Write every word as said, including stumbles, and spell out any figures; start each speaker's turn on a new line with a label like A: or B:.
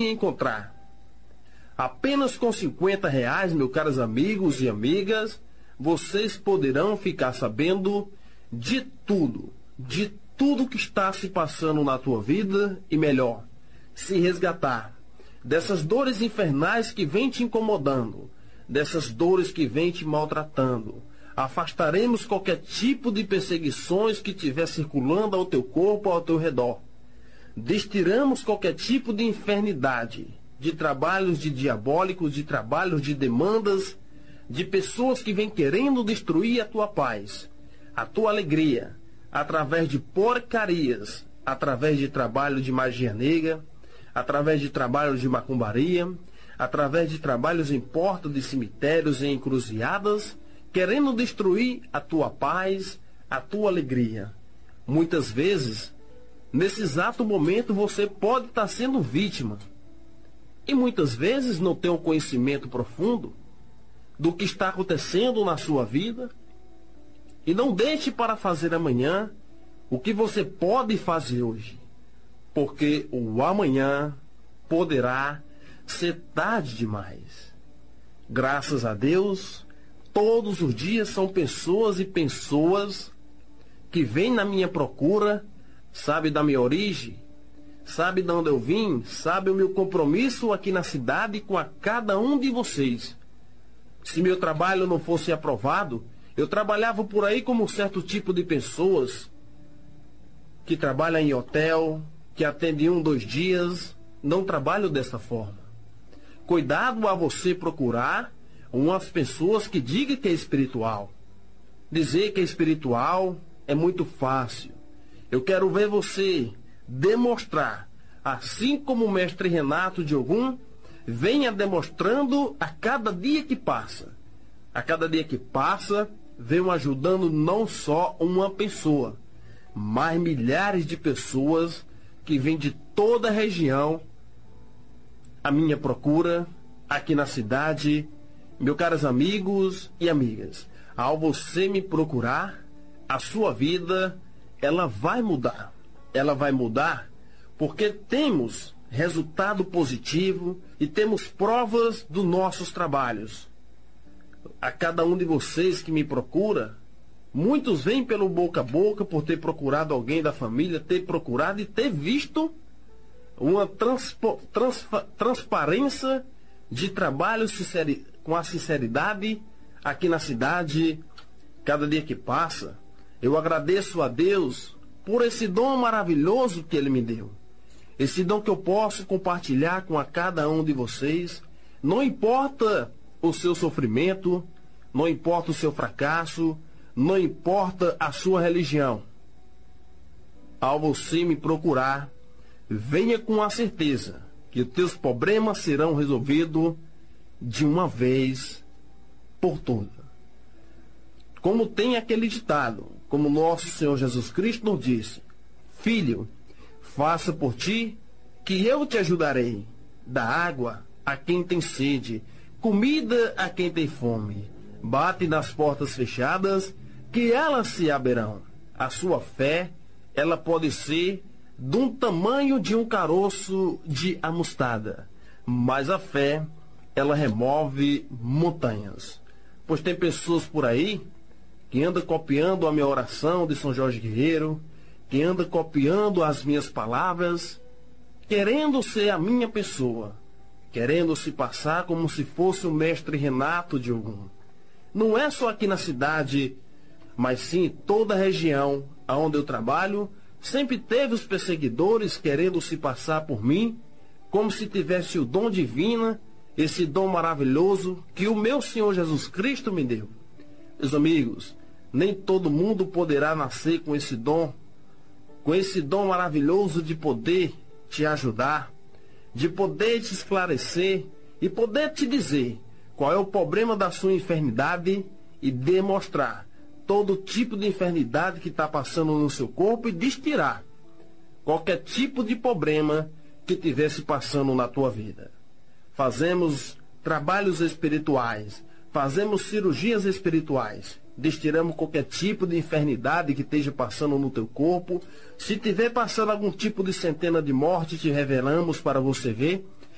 A: me encontrar. Apenas com cinquenta reais, meus caros amigos e amigas, vocês poderão ficar sabendo de tudo, de tudo que está se passando na tua vida e melhor, se resgatar dessas dores infernais que vêm te incomodando, dessas dores que vêm te maltratando. Afastaremos qualquer tipo de perseguições que estiver circulando ao teu corpo, ao teu redor. Destiramos qualquer tipo de infernidade, de trabalhos de diabólicos, de trabalhos de demandas, de pessoas que vêm querendo destruir a tua paz, a tua alegria, através de porcarias, através de trabalho de magia negra, através de trabalhos de macumbaria, através de trabalhos em portas de cemitérios e encruzilhadas, querendo destruir a tua paz, a tua alegria. Muitas vezes, nesse exato momento, você pode estar sendo vítima. E muitas vezes não tem um conhecimento profundo do que está acontecendo na sua vida. E não deixe para fazer amanhã o que você pode fazer hoje. Porque o amanhã poderá ser tarde demais. Graças a Deus, todos os dias são pessoas e pessoas que vêm na minha procura, sabe da minha origem, sabe de onde eu vim, sabe o meu compromisso aqui na cidade com a cada um de vocês. Se meu trabalho não fosse aprovado, eu trabalhava por aí como um certo tipo de pessoas que trabalham em hotel, que atendem um, dois dias. Não trabalho dessa forma. Cuidado a você procurar umas pessoas que digam que é espiritual. Dizer que é espiritual é muito fácil. Eu quero ver você demonstrar, assim como o mestre Renato de Ogum venha demonstrando a cada dia que passa. A cada dia que passa, venham ajudando não só uma pessoa, mas milhares de pessoas que vêm de toda a região à minha procura, aqui na cidade. Meus caros amigos e amigas, ao você me procurar, a sua vida, ela vai mudar. Ela vai mudar porque temos resultado positivo e temos provas dos nossos trabalhos. A cada um de vocês que me procura, muitos vêm pelo boca a boca por ter procurado alguém da família, ter procurado e ter visto uma transpo, transpa, transparência de trabalho sinceri, com a sinceridade aqui na cidade. Cada dia que passa, eu agradeço a Deus por esse dom maravilhoso que Ele me deu. Esse dom que eu posso compartilhar com a cada um de vocês. Não importa o seu sofrimento, não importa o seu fracasso, não importa a sua religião. Ao você me procurar, venha com a certeza que os teus problemas serão resolvidos de uma vez por todas. Como tem aquele ditado, como nosso Senhor Jesus Cristo nos disse: filho, faça por ti, que eu te ajudarei. Dá água a quem tem sede, comida a quem tem fome. Bate nas portas fechadas, que elas se abrirão. A sua fé, ela pode ser de um tamanho de um caroço de mostarda, mas a fé, ela remove montanhas. Pois tem pessoas por aí que andam copiando a minha oração de São Jorge Guerreiro, que anda copiando as minhas palavras, querendo ser a minha pessoa, querendo se passar como se fosse o mestre Renato de Ogum. Não é só aqui na cidade, mas sim em toda a região onde eu trabalho, sempre teve os perseguidores querendo se passar por mim, como se tivesse o dom divino, esse dom maravilhoso que o meu Senhor Jesus Cristo me deu. Meus amigos, nem todo mundo poderá nascer com esse dom, com esse dom maravilhoso de poder te ajudar, de poder te esclarecer e poder te dizer qual é o problema da sua enfermidade e demonstrar todo tipo de enfermidade que está passando no seu corpo e destirar qualquer tipo de problema que estivesse passando na tua vida. Fazemos trabalhos espirituais, fazemos cirurgias espirituais, destiramos qualquer tipo de enfermidade que esteja passando no teu corpo. Se estiver passando algum tipo de centena de morte, te revelamos para você ver.